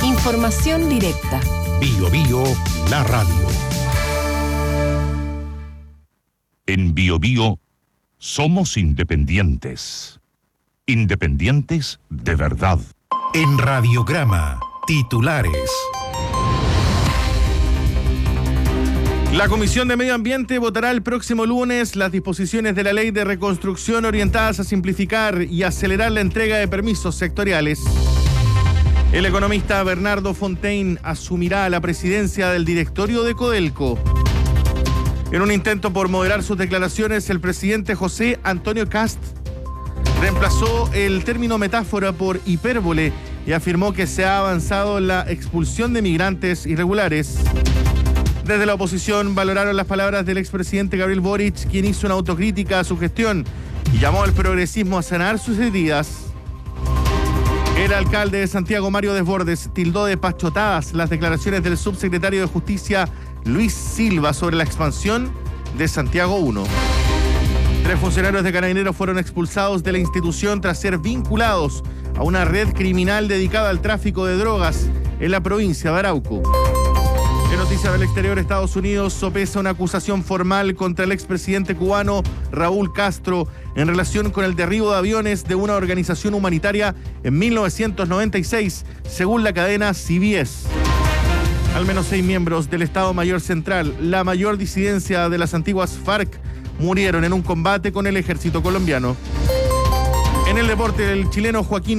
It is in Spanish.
Información directa. Bio la radio. En Bio somos independientes. Independientes de verdad. En Radiograma, titulares. La Comisión de Medio Ambiente votará el próximo lunes las disposiciones de la Ley de Reconstrucción orientadas a simplificar y acelerar la entrega de permisos sectoriales. El economista Bernardo Fontaine asumirá la presidencia del directorio de Codelco. En un intento por moderar sus declaraciones, el presidente José Antonio Kast reemplazó el término metáfora por hipérbole y afirmó que se ha avanzado en la expulsión de migrantes irregulares. Desde la oposición valoraron las palabras del expresidente Gabriel Boric, quien hizo una autocrítica a su gestión y llamó al progresismo a sanar sus heridas. El alcalde de Santiago, Mario Desbordes, tildó de pachotadas las declaraciones del subsecretario de Justicia, Luis Silva, sobre la expansión de Santiago 1. 3 funcionarios de Carabineros fueron expulsados de la institución tras ser vinculados a una red criminal dedicada al tráfico de drogas en la provincia de Arauco. En noticias del exterior, Estados Unidos sopesa una acusación formal contra el expresidente cubano Raúl Castro en relación con el derribo de aviones de una organización humanitaria en 1996, según la cadena CBS. Al menos 6 miembros del Estado Mayor Central, la mayor disidencia de las antiguas FARC, murieron en un combate con el ejército colombiano. En el deporte, el chileno Joaquín